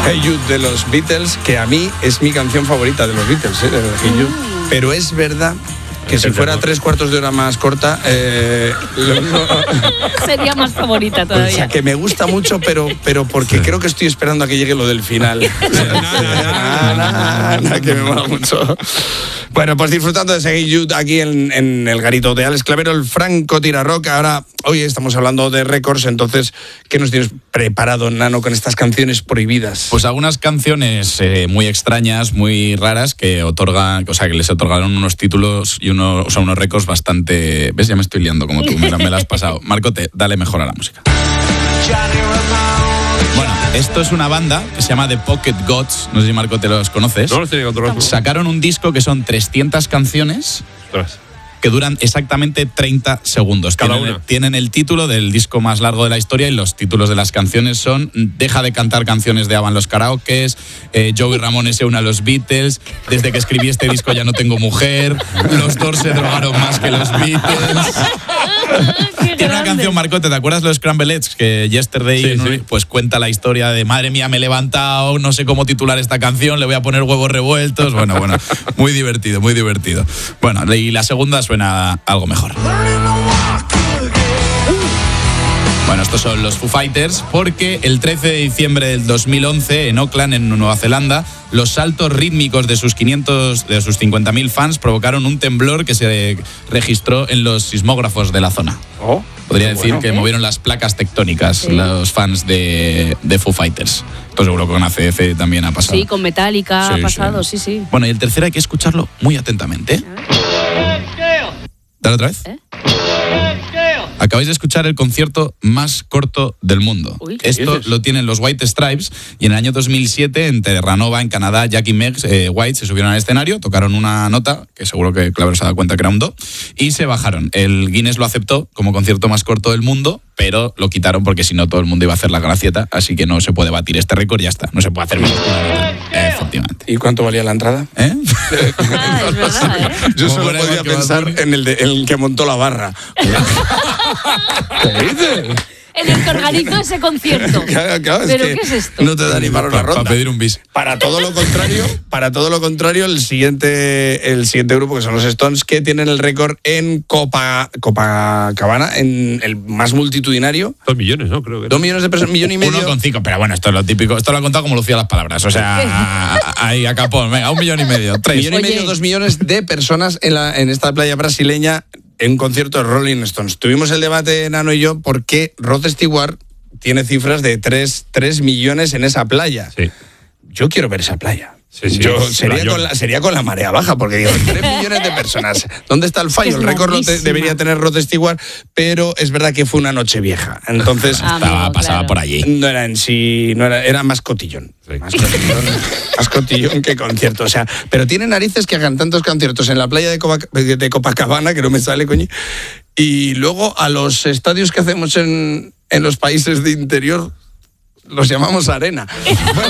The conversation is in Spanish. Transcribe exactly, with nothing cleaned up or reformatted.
Hey Jude de los Beatles, que a mí es mi canción favorita de los Beatles, ¿eh? De Hey Jude. Pero es verdad que si fuera tres cuartos de hora más corta, eh, sería más favorita todavía. O sea, que me gusta mucho, pero, pero porque creo que estoy esperando a que llegue lo del final. Nada, nada, que me mola mucho. Bueno, pues disfrutando de ese Hey Jude aquí en, en el garito de Alex Clavero, el Franco Tiraroca. Ahora, hoy estamos hablando de récords, entonces, ¿qué nos tienes preparado, Nano, con estas canciones prohibidas? Pues algunas canciones eh, muy extrañas, muy raras, que otorgan, o sea, que les otorgaron unos títulos y unos, o sea, unos récords bastante... ¿Ves? Ya me estoy liando como tú, me la, me la has pasado. Marcote, dale mejor a la música. Bueno, esto es una banda que se llama The Pocket Gods. No sé si, Marco, te los conoces. No los tenía controlados. Sacaron un disco que son trescientas canciones Ostras. que duran exactamente treinta segundos. Cada tienen, una. tienen el título del disco más largo de la historia y los títulos de las canciones son Deja de cantar canciones de ABBA en los karaokes, eh, Joey Ramone se une a los Beatles, Desde que escribí este disco ya no tengo mujer, Los Doors se drogaron más que los Beatles. Tiene una canción, Marcote, ¿te acuerdas de los Scramble Eggs? Que Yesterday, Sí, ¿no? sí. Pues cuenta la historia de madre mía, me he levantado, no sé cómo titular esta canción, le voy a poner huevos revueltos. Bueno, bueno, muy divertido, muy divertido. Bueno, y la segunda suena algo mejor. Bueno, estos son los Foo Fighters, porque el trece de diciembre del dos mil once, en Auckland, en Nueva Zelanda, los saltos rítmicos de sus quinientos, de sus cincuenta mil fans provocaron un temblor que se registró en los sismógrafos de la zona. Oh, Podría decir bueno. que movieron las placas tectónicas Sí. los fans de, de Foo Fighters. Esto seguro que con A C F también ha pasado. Sí, con Metallica Sí, ha pasado, sí, sí. Bueno, y el tercero hay que escucharlo muy atentamente. ¿eh? Dale otra vez. ¿Eh? Acabáis de escuchar el concierto más corto del mundo. Uy, ¿qué Esto dices? lo tienen los White Stripes y en el año dos mil siete en Terranova, en Canadá, Jack y Meg eh, White se subieron al escenario, tocaron una nota, que seguro que Clavero se ha dado cuenta que era un do, y se bajaron. El Guinness lo aceptó como concierto más corto del mundo, pero lo quitaron porque si no todo el mundo iba a hacer la gracieta, así que no se puede batir este récord, ya está, no se puede hacer menos que una nota. Efectivamente. ¿Y cuánto valía la entrada? ¿Eh? Ah, es verdad, ¿eh? Yo Como solo por ahí podía que va pensar Tony. en el, de, en el que montó la barra. ¿Qué dices? En el que organizó ese concierto. Claro, claro, ¿Pero que qué es esto? No te da ni para una Para ronda. pedir un bis. Para todo lo contrario, para todo lo contrario, el siguiente, el siguiente grupo, que son los Stones, que tienen el récord en Copa, Copacabana, en el más multitudinario. Dos millones, ¿no? Creo que. Dos millones de personas, millón y medio. Uno con cinco, pero bueno, esto es lo típico. Esto lo ha contado como Lucía las palabras. O sea, ahí a capón. Venga, un millón y medio. Tres. Millón y Oye. medio, dos millones de personas en, la, en esta playa brasileña en un concierto de Rolling Stones. Tuvimos el debate, Nano y yo, por qué Rod Stewart tiene cifras de tres millones en esa playa. Sí. Yo quiero ver esa playa. Sí, sí, Yo es sería playón. con, la, sería con la marea baja, porque digo, tres millones de personas. ¿Dónde está el fallo? Es El récord lo te- larguísima. debería tener Rod Stewart, pero es verdad que fue una noche vieja. Entonces, Ah, Estaba, amigo, pasaba claro. por allí. no era en sí, no era, era más cotillón. Sí. Más cotillón, más cotillón que concierto. O sea, pero tiene narices que hagan tantos conciertos en la playa de, Copa- de Copacabana, que no me sale, coño. Y luego a los estadios que hacemos en, en los países de interior los llamamos arena. Bueno,